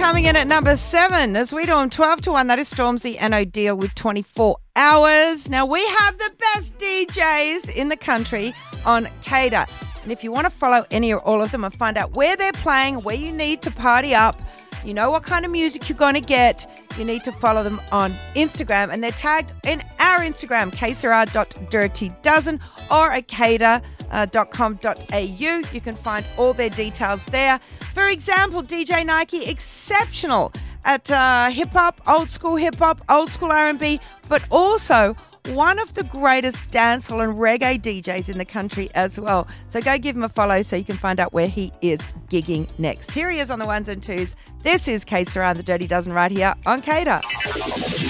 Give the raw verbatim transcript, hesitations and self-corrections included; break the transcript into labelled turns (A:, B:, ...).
A: coming in at number seven as we do them twelve to one. That is Stormzy and O'Deal with twenty-four hours. Now, we have the best D Js in the country on Cater. And if you want to follow any or all of them and find out where they're playing, where you need to party up, you know what kind of music you're going to get, you need to follow them on Instagram. And they're tagged in our Instagram, k s r r dot dirty dozen or at cater dot com dot a u. You can find all their details there. For example, D J Nike, exceptional at uh, hip-hop, old school hip-hop, old school R and B, but also one of the greatest dancehall and reggae D Js in the country as well. So go give him a follow so you can find out where he is gigging next. Here he is on the ones and twos. This is K S R R and the Dirty Dozen right here on Cater.